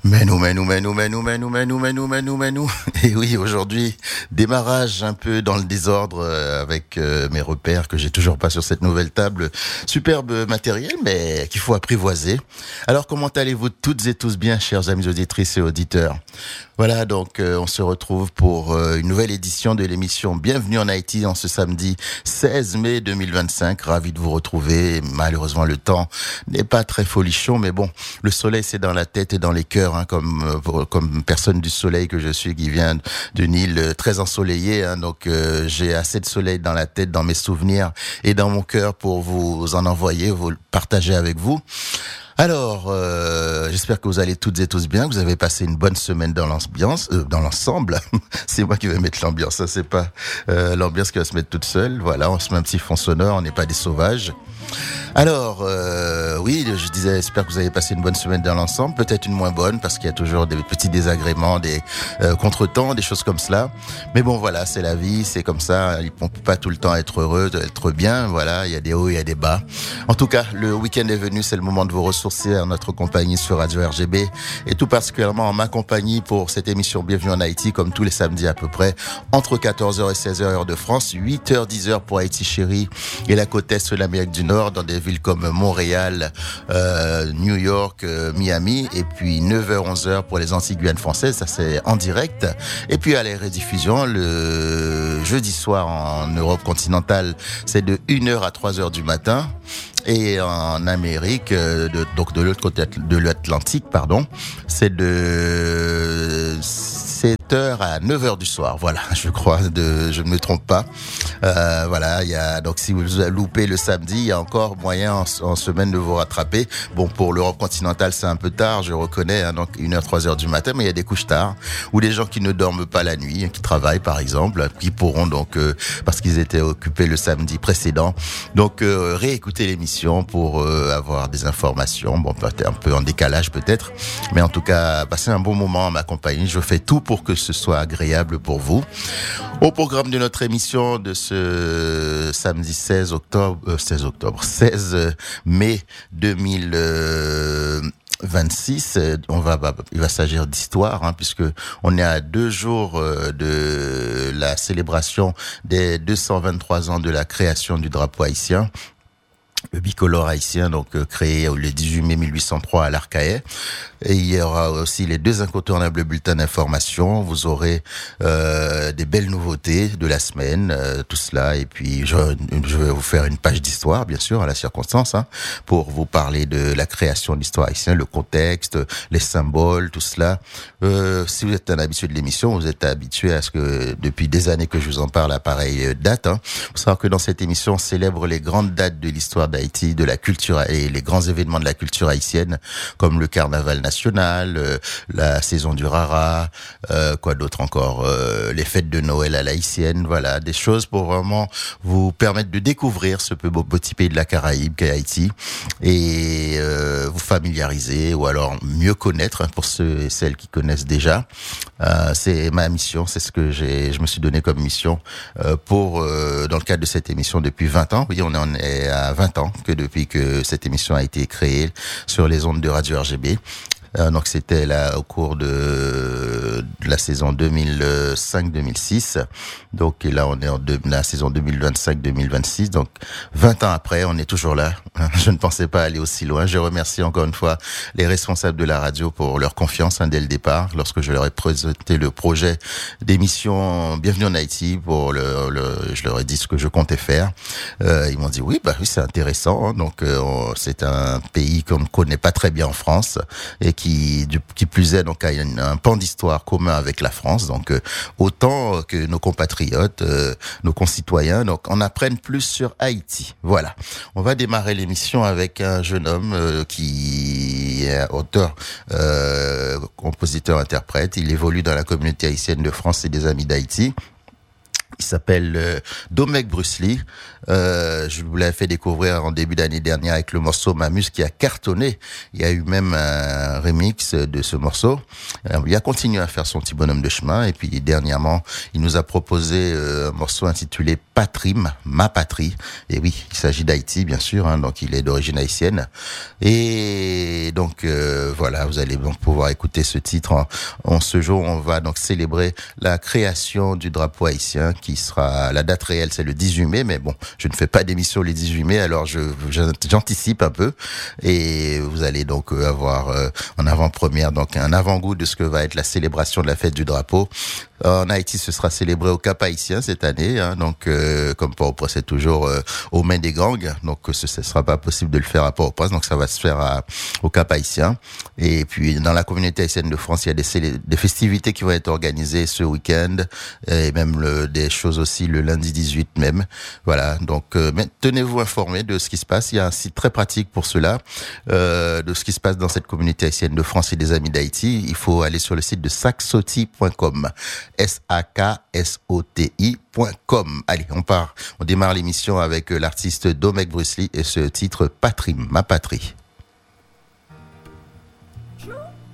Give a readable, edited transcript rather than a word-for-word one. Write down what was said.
Mais nous. Et oui, aujourd'hui, démarrage un peu dans le désordre avec mes repères que j'ai toujours pas sur cette nouvelle table. Superbe matériel, mais qu'il faut apprivoiser. Alors, comment allez-vous toutes et tous bien, chers amis auditrices et auditeurs? Voilà, donc on se retrouve pour une nouvelle édition de l'émission Bienvenue en Haïti en ce samedi 16 mai 2025. Ravi de vous retrouver. Malheureusement, le temps n'est pas très folichon, mais bon, le soleil c'est dans la tête et dans les cœurs, hein, comme personne du soleil que je suis, qui vient d'une île très ensoleillée. Hein, donc j'ai assez de soleil dans la tête, dans mes souvenirs et dans mon cœur pour vous en envoyer, vous le partager avec vous. Alors, j'espère que vous allez toutes et tous bien, que vous avez passé une bonne semaine dans l'ambiance, dans l'ensemble. C'est moi qui vais mettre l'ambiance, ça c'est pas l'ambiance qui va se mettre toute seule. Voilà, on se met un petit fond sonore, on n'est pas des sauvages. Alors, oui, je disais, j'espère que vous avez passé une bonne semaine dans l'ensemble, peut-être une moins bonne, parce qu'il y a toujours des petits désagréments, des contretemps, des choses comme cela. Mais bon, voilà, c'est la vie, c'est comme ça, on peut pas tout le temps être heureux, être bien, voilà, il y a des hauts, il y a des bas. En tout cas, le week-end est venu, c'est le moment de vous ressourcer en notre compagnie sur Radio RGB, et tout particulièrement en ma compagnie pour cette émission Bienvenue en Haïti, comme tous les samedis à peu près, entre 14h et 16h heure de France, 8h, 10h pour Haïti chérie et la côte est de l'Amérique du Nord, dans des villes comme Montréal, New York, Miami, et puis 9h, 11h pour les Antilles Guyane françaises, ça c'est en direct. Et puis à la rediffusion, le jeudi soir en Europe continentale, c'est de 1h à 3h du matin. Et en Amérique, donc de l'autre côté de l'Atlantique, c'est de 7h à 9h du soir. Voilà, je crois, je ne me trompe pas. Voilà, il y a, donc si vous avez loupé le samedi, il y a encore moyen en semaine de vous rattraper. Bon, pour l'Europe continentale, c'est un peu tard, je reconnais, hein, donc 1h, 3h du matin, mais il y a des couches tard, ou des gens qui ne dorment pas la nuit, qui travaillent par exemple, qui pourront donc, parce qu'ils étaient occupés le samedi précédent, donc réécouter l'émission pour avoir des informations, bon, peut-être un peu en décalage peut-être, mais en tout cas, passer un bon moment en ma compagnie. Je fais tout pour que ce soit agréable pour vous. Au programme de notre émission de ce samedi 16 mai 2026, il va s'agir d'histoire, hein, puisque on est à 2 jours de la célébration des 223 ans de la création du drapeau haïtien. Le bicolore haïtien, donc créé le 18 mai 1803 à l'Arcahaie. Et il y aura aussi les 2 incontournables bulletins d'information. Vous aurez des belles nouveautés de la semaine, tout cela. Et puis je vais vous faire une page d'histoire, bien sûr, à la circonstance, hein, pour vous parler de la création de l'histoire haïtienne, le contexte, les symboles, tout cela. Si vous êtes un habitué de l'émission, vous êtes habitué à ce que depuis des années que je vous en parle à pareille date. Hein. Faut savoir que dans cette émission, on célèbre les grandes dates de l'histoire d'Haïti, de la culture et les grands événements de la culture haïtienne, comme le carnaval national, la saison du Rara, quoi d'autre encore, les fêtes de Noël à l'haïtienne, voilà, des choses pour vraiment vous permettre de découvrir ce petit pays de la Caraïbe qu'est Haïti et vous familiariser ou alors mieux connaître, hein, pour ceux et celles qui connaissent déjà. C'est ma mission, c'est ce que je me suis donné comme mission pour dans le cadre de cette émission depuis 20 ans. Oui, on en est à 20 ans que depuis que cette émission a été créée sur les ondes de Radio RGB. Donc c'était là au cours de la saison 2005-2006. Donc et là on est en la saison 2025-2026. Donc 20 ans après, on est toujours là. Je ne pensais pas aller aussi loin. Je remercie encore une fois les responsables de la radio pour leur confiance, hein, dès le départ, lorsque je leur ai présenté le projet d'émission Bienvenue en Haïti pour je leur ai dit ce que je comptais faire. Ils m'ont dit oui, c'est intéressant, hein. Donc c'est un pays qu'on ne connaît pas très bien en France et qui plus est donc a un pan d'histoire commun avec la France, donc autant que nos compatriotes, nos concitoyens, donc on apprenne plus sur Haïti. Voilà, on va démarrer l'émission avec un jeune homme qui est auteur, compositeur, interprète. Il évolue dans la communauté haïtienne de France et des Amis d'Haïti. Il s'appelle Domek Bruce Lee. Je vous l'avais fait découvrir en début d'année dernière avec le morceau Mamus qui a cartonné. Il y a eu même un remix de ce morceau. Il a continué à faire son petit bonhomme de chemin. Et puis dernièrement, il nous a proposé un morceau intitulé Patrim, ma patrie. Et oui, il s'agit d'Haïti, bien sûr. Donc il est d'origine haïtienne. Et donc voilà, vous allez donc pouvoir écouter ce titre. En ce jour, on va donc célébrer la création du drapeau haïtien qui sera, la date réelle c'est le 18 mai, mais bon, je ne fais pas d'émission le 18 mai, alors j'anticipe un peu, et vous allez donc avoir en avant-première donc un avant-goût de ce que va être la célébration de la fête du drapeau. En Haïti, ce sera célébré au Cap Haïtien cette année, donc comme Port-au-Prince est toujours aux mains des gangs, donc ce sera pas possible de le faire à Port-au-Prince, donc ça va se faire au Cap Haïtien. Et puis dans la communauté haïtienne de France, il y a des festivités qui vont être organisées ce week-end, et même des choses aussi le lundi 18 même. Voilà, donc tenez-vous informés de ce qui se passe. Il y a un site très pratique pour cela, de ce qui se passe dans cette communauté haïtienne de France et des amis d'Haïti. Il faut aller sur le site de sacsoti.com. saksoti.com. Allez, on démarre l'émission avec l'artiste Domek Bruce Lee et ce titre Patrim, ma patrie.